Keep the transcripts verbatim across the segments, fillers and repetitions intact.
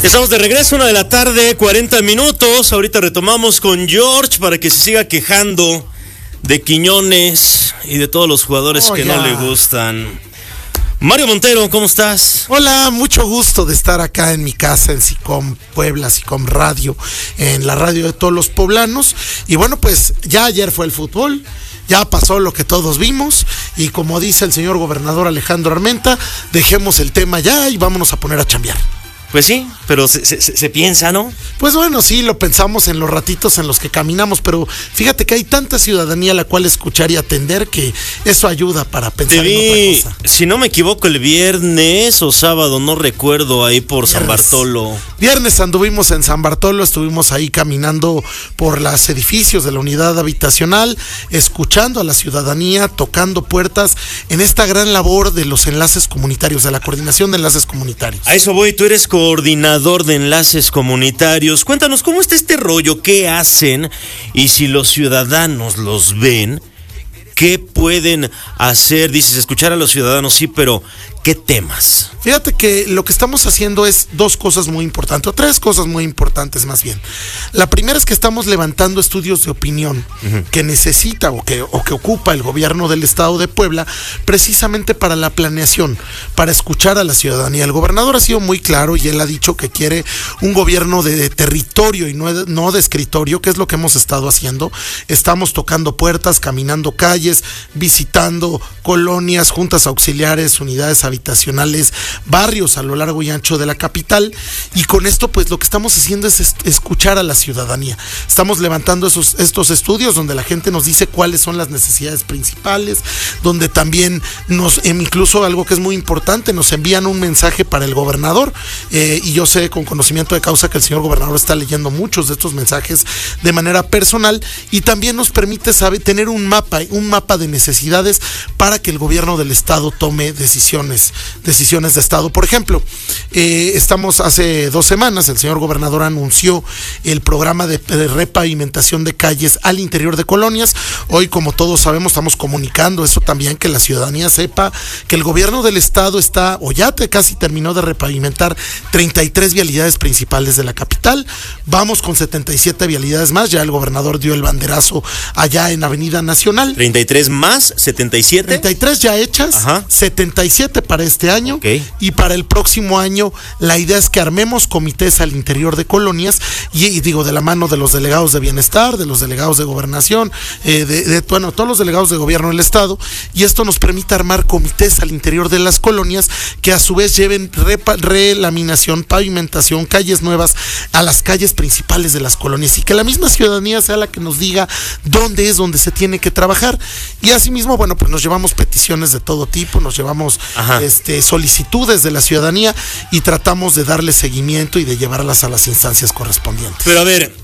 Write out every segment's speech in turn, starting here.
Estamos de regreso, una de la tarde, cuarenta minutos. Ahorita retomamos con George para que se siga quejando de Quiñones y de todos los jugadores oh, que ya. no le gustan. Mario Montero, ¿cómo estás? Hola, mucho gusto de estar acá en mi casa en SICOM Puebla, SICOM Radio, en la radio de todos los poblanos. Y bueno, pues ya ayer fue el fútbol, ya pasó lo que todos vimos y como dice el señor gobernador Alejandro Armenta, dejemos el tema ya y vámonos a poner a chambear. Pues sí, pero se, se, se piensa, ¿no? Pues bueno, sí, lo pensamos en los ratitos en los que caminamos, pero fíjate que hay tanta ciudadanía a la cual escuchar y atender que eso ayuda para pensar Te vi, en otra cosa. Si no me equivoco, el viernes o sábado, no recuerdo, ahí por viernes. San Bartolo. Viernes anduvimos en San Bartolo, estuvimos ahí caminando por los edificios de la unidad habitacional, escuchando a la ciudadanía, tocando puertas en esta gran labor de los enlaces comunitarios, de la coordinación de enlaces comunitarios. A eso voy, tú eres coordinador de enlaces comunitarios. Cuéntanos, ¿cómo está este rollo? ¿Qué hacen? Y si los ciudadanos los ven, ¿qué pueden hacer? Dices, escuchar a los ciudadanos, sí, pero ¿qué temas? Fíjate que lo que estamos haciendo es dos cosas muy importantes, o tres cosas muy importantes más bien. La primera es que estamos levantando estudios de opinión uh-huh. que necesita o que, o que ocupa el gobierno del estado de Puebla precisamente para la planeación, para escuchar a la ciudadanía. El gobernador ha sido muy claro y él ha dicho que quiere un gobierno de, de territorio y no de, no de escritorio, que es lo que hemos estado haciendo. Estamos tocando puertas, caminando calles, visitando colonias, juntas auxiliares, unidades habitacionales, barrios a lo largo y ancho de la capital, y con esto pues lo que estamos haciendo es est- escuchar a la ciudadanía. Estamos levantando esos, estos estudios donde la gente nos dice cuáles son las necesidades principales, donde también nos, incluso algo que es muy importante, nos envían un mensaje para el gobernador, eh, y yo sé con conocimiento de causa que el señor gobernador está leyendo muchos de estos mensajes de manera personal, y también nos permite saber, tener un mapa, un mapa de necesidades para que el gobierno del estado tome decisiones decisiones de estado. Por ejemplo, eh, estamos hace dos semanas, el señor gobernador anunció el programa de, de repavimentación de calles al interior de colonias. Hoy, como todos sabemos, estamos comunicando eso también, que la ciudadanía sepa que el gobierno del estado está, o ya te casi terminó de repavimentar treinta y tres vialidades principales de la capital. Vamos con setenta y siete vialidades más, ya el gobernador dio el banderazo allá en Avenida Nacional. ¿treinta y tres más? ¿setenta y siete? treinta y tres ya hechas, Ajá. setenta y siete para este año, okay. Y para el próximo año la idea es que armemos comités al interior de colonias y, y digo, de la mano de los delegados de bienestar, de los delegados de gobernación, eh, de, de bueno, todos los delegados de gobierno del estado, y esto nos permite armar comités al interior de las colonias que a su vez lleven repa, relaminación, pavimentación, calles nuevas a las calles principales de las colonias, y que la misma ciudadanía sea la que nos diga dónde es donde se tiene que trabajar. Y asimismo, bueno, pues nos llevamos peticiones de todo tipo, nos llevamos este, solicitudes de la ciudadanía y tratamos de darle seguimiento y de llevarlas a las instancias correspondientes. Pero a ver,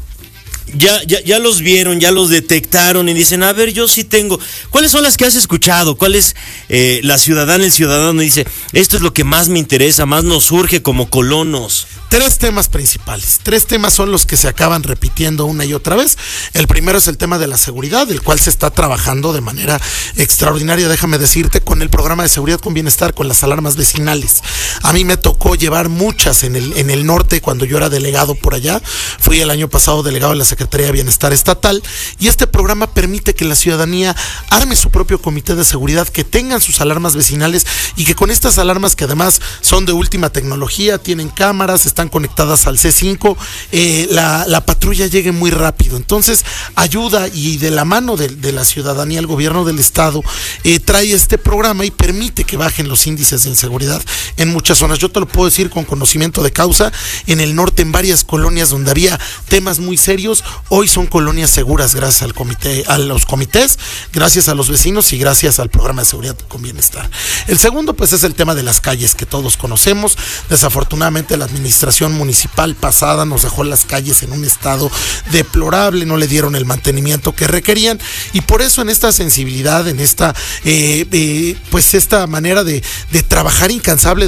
ya, ya, ya los vieron, ya los detectaron y dicen, a ver, yo sí tengo. ¿Cuáles son las que has escuchado? ¿Cuál es eh, la ciudadana, el ciudadano dice, esto es lo que más me interesa, más nos surge como colonos? Tres temas principales, tres temas son los que se acaban repitiendo una y otra vez. El primero es el tema de la seguridad, del cual se está trabajando de manera extraordinaria, déjame decirte, con el programa de seguridad con bienestar, con las alarmas vecinales. A mí me tocó llevar muchas en el, en el norte cuando yo era delegado por allá, fui el año pasado delegado de la Secretaría de Bienestar Estatal, y este programa permite que la ciudadanía arme su propio comité de seguridad, que tengan sus alarmas vecinales y que con estas alarmas, que además son de última tecnología, tienen cámaras, están conectadas al C cinco, eh, la, la patrulla llegue muy rápido. Entonces ayuda, y de la mano de, de la ciudadanía, el gobierno del estado eh, trae este programa y permite que bajen los índices de inseguridad en muchas zonas. Yo te lo puedo decir con conocimiento de causa, en el norte, en varias colonias donde había temas muy serios, hoy son colonias seguras gracias al comité, a los comités, gracias a los vecinos y gracias al programa de seguridad con bienestar. El segundo pues es el tema de las calles, que todos conocemos. Desafortunadamente la administración municipal pasada nos dejó las calles en un estado deplorable, no le dieron el mantenimiento que requerían, y por eso en esta sensibilidad, en esta eh, eh, pues esta manera de, de trabajar incansable